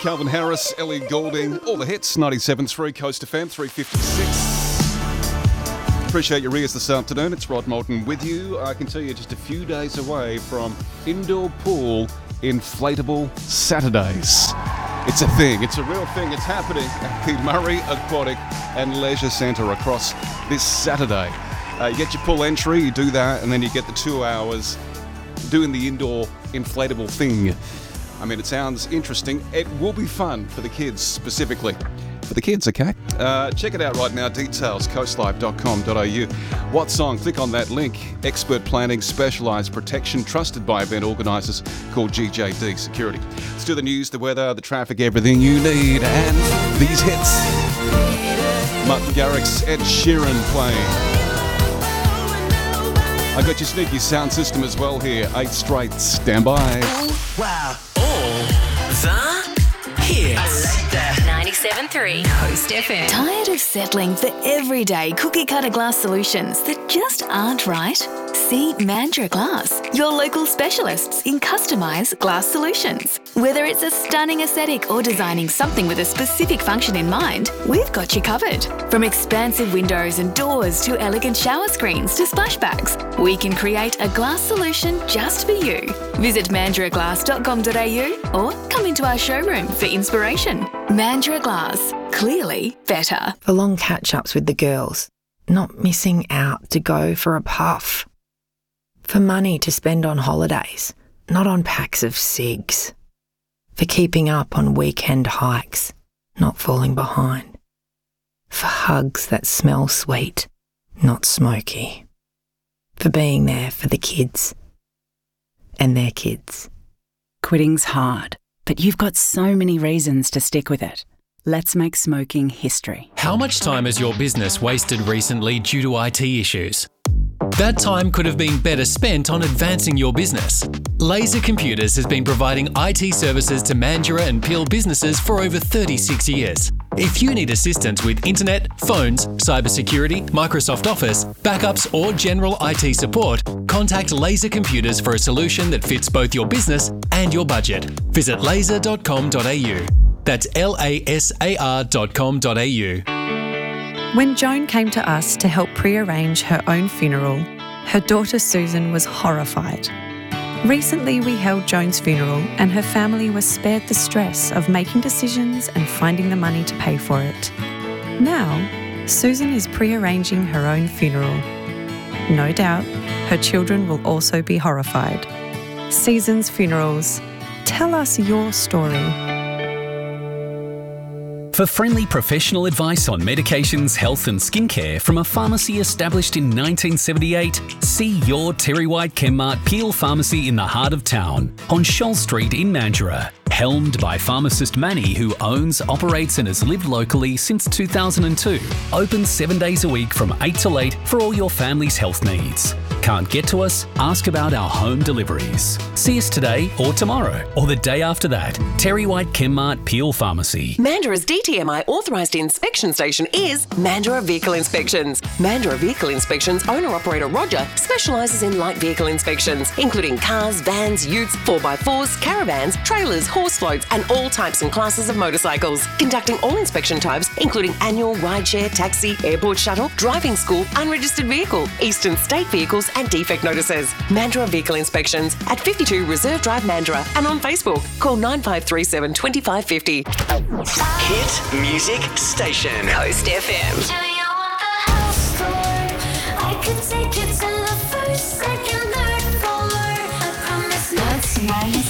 Calvin Harris, Ellie Goulding, all the hits, 97.3 Coast FM, 356. Appreciate your ears this afternoon. It's Rod Moulton with you. I can tell you just a few days away from Indoor Pool Inflatable Saturdays. It's a thing. It's a real thing. It's happening at the Murray Aquatic and Leisure Centre across this Saturday. You get your pool entry, you do that, and then you get the 2 hours doing the indoor inflatable thing. I mean, it sounds interesting. It will be fun for the kids specifically. For the kids, okay? Check it out right now. Details, coastlife.com.au. What song? Click on that link. Expert planning, specialised protection, trusted by event organisers called GJD Security. Let's do the news, the weather, the traffic, everything you need. And these hits. Martin Garrix, Ed Sheeran playing. I got your sneaky sound system as well here. 8 straight. Stand by. Wow. All the hits. I like that. 97.3 Coast FM. Tired of settling for everyday cookie-cutter glass solutions that just aren't right? See Mandurah Glass, your local specialists in customised glass solutions. Whether it's a stunning aesthetic or designing something with a specific function in mind, we've got you covered. From expansive windows and doors to elegant shower screens to splashbacks, we can create a glass solution just for you. Visit mandurahglass.com.au or come into our showroom for inspiration. Mandurah Glass, clearly better. For long catch-ups with the girls, not missing out to go for a puff. For money to spend on holidays, not on packs of cigs. For keeping up on weekend hikes, not falling behind. For hugs that smell sweet, not smoky. For being there for the kids and their kids. Quitting's hard, but you've got so many reasons to stick with it. Let's make smoking history. How much time has your business wasted recently due to IT issues? That time could have been better spent on advancing your business. Laser Computers has been providing IT services to Mandurah and Peel businesses for over 36 years. If you need assistance with internet, phones, cybersecurity, Microsoft Office, backups or general IT support, contact Laser Computers for a solution that fits both your business and your budget. Visit laser.com.au. That's lasar.com.au. When Joan came to us to help pre-arrange her own funeral, her daughter Susan was horrified. Recently, we held Joan's funeral and her family was spared the stress of making decisions and finding the money to pay for it. Now, Susan is pre-arranging her own funeral. No doubt, her children will also be horrified. Seasons Funerals. Tell us your story. For friendly professional advice on medications, health and skincare from a pharmacy established in 1978, see your Terry White Chemmart Peel Pharmacy in the heart of town on Shoal Street in Mandurah. Helmed by pharmacist Manny, who owns, operates and has lived locally since 2002. Open 7 days a week from 8 till 8 for all your family's health needs. Can't get to us? Ask about our home deliveries. See us today or tomorrow or the day after that. Terry White Chemmart Peel Pharmacy. Mandurah's DTMI authorised inspection station is Mandurah Vehicle Inspections. Mandurah Vehicle Inspections owner-operator Roger specialises in light vehicle inspections, including cars, vans, utes, 4x4s, caravans, trailers, horse loads and all types and classes of motorcycles. Conducting all inspection types, including annual, rideshare, taxi, airport shuttle, driving school, unregistered vehicle, eastern state vehicles and defect notices. Mandurah Vehicle Inspections at 52 Reserve Drive, Mandurah, and on Facebook. Call 9537 2550. Hit music station. Coast FM. Do you want the house tour? I could take you to the first, second, third floor. I promise not to.